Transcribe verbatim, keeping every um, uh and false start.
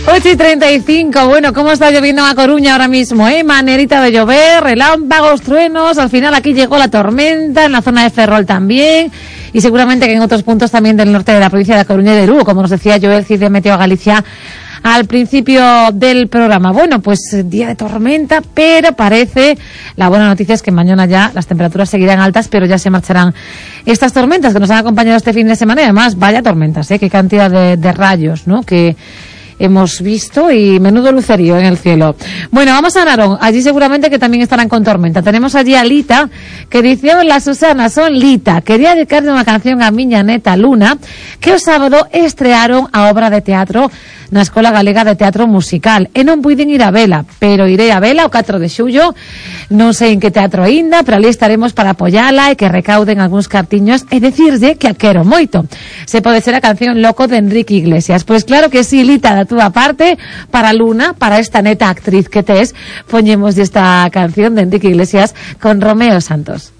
ocho y treinta y cinco, bueno, ¿cómo está lloviendo en A Coruña ahora mismo, eh? Manerita de llover, relámpagos, truenos, al final aquí llegó la tormenta, en la zona de Ferrol también, y seguramente que en otros puntos también del norte de la provincia de A Coruña y de Lugo, como nos decía Joel Cid de Meteo Galicia al principio del programa. Bueno, pues día de tormenta, pero parece, la buena noticia es que mañana ya las temperaturas seguirán altas, pero ya se marcharán estas tormentas que nos han acompañado este fin de semana, y además vaya tormentas, ¿eh? Qué cantidad de, de rayos, ¿no? Que hemos visto, y menudo lucerío en el cielo. Bueno, vamos a Narón, allí seguramente que también estarán con tormenta. Tenemos allí a Lita, que dice: hola Susana, son Lita, quería dedicarle una canción a miña neta Luna, que o sábado estrearon a obra de teatro na Escola Galega de Teatro Musical, e non puiden ir a vela, pero irei a vela o catro de xullo, non sei en que teatro aínda, pero ali estaremos para apoyala e que recauden algúns cartiños e decirlle que a quero moito. Se pode ser a canción Loco de Enrique Iglesias. Pois claro que sí, Lita, da túa parte, para Luna, para esta neta actriz que tes, poñemos esta canción de Enrique Iglesias con Romeo Santos.